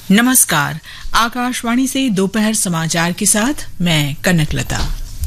नमस्कार, आकाशवाणी से दोपहर समाचार के साथ मैं कनकलता।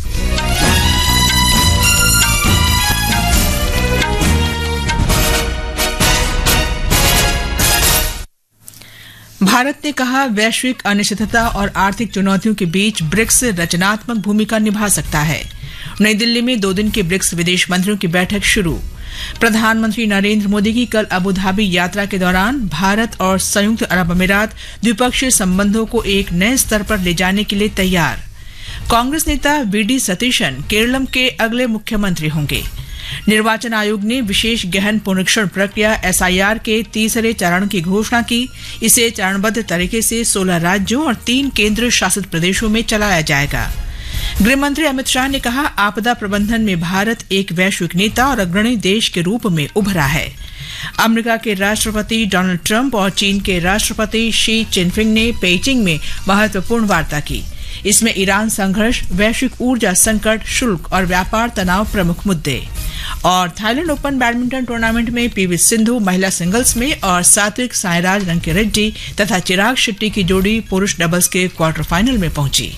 भारत ने कहा, वैश्विक अनिश्चितता और आर्थिक चुनौतियों के बीच ब्रिक्स रचनात्मक भूमिका निभा सकता है। नई दिल्ली में 2 दिन की ब्रिक्स विदेश मंत्रियों की बैठक शुरू। प्रधानमंत्री नरेंद्र मोदी की कल अबू धाबी यात्रा के दौरान भारत और संयुक्त अरब अमीरात द्विपक्षीय संबंधों को एक नए स्तर पर ले जाने के लिए तैयार। कांग्रेस नेता वीडी सतीशन केरलम के अगले मुख्यमंत्री होंगे। निर्वाचन आयोग ने विशेष गहन पुनरीक्षण प्रक्रिया एसआईआर के तीसरे चरण की घोषणा की। इसे चरणबद्ध तरीके से 16 राज्यों और 3 केंद्र शासित प्रदेशों में चलाया जाएगा। गृहमंत्री अमित शाह ने कहा, आपदा प्रबंधन में भारत एक वैश्विक नेता और अग्रणी देश के रूप में उभरा है। अमेरिका के राष्ट्रपति डोनाल्ड ट्रंप और चीन के राष्ट्रपति शी जिनपिंग ने पेइचिंग में महत्वपूर्ण वार्ता की। इसमें ईरान संघर्ष, वैश्विक ऊर्जा संकट, शुल्क और व्यापार तनाव प्रमुख मुद्दे। और थाईलैंड ओपन बैडमिंटन टूर्नामेंट में पीवी सिंधु महिला सिंगल्स में और सात्विक साईराज रंकीरेड्डी तथा चिराग शेट्टी की जोड़ी पुरुष डबल्स के क्वार्टर फाइनल में पहुंची।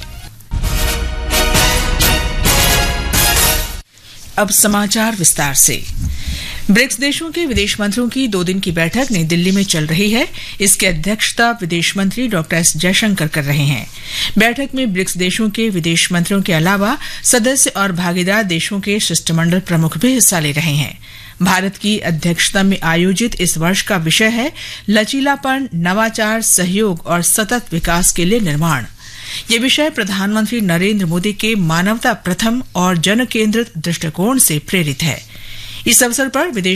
अब समाचार विस्तार से। ब्रिक्स देशों के विदेश मंत्रियों की 2 दिन की बैठक नई दिल्ली में चल रही है। इसकी अध्यक्षता विदेश मंत्री डॉक्टर एस जयशंकर कर रहे हैं। बैठक में ब्रिक्स देशों के विदेश मंत्रियों के अलावा सदस्य और भागीदार देशों के शिष्टमंडल प्रमुख भी हिस्सा ले रहे हैं। भारत की अध्यक्षता में आयोजित इस वर्ष का विषय है लचीलापन, नवाचार, सहयोग और सतत विकास के लिए निर्माण। ये विषय प्रधानमंत्री नरेंद्र मोदी के मानवता प्रथम और जन केंद्रित दृष्टिकोण से प्रेरित है। इस अवसर पर विदेश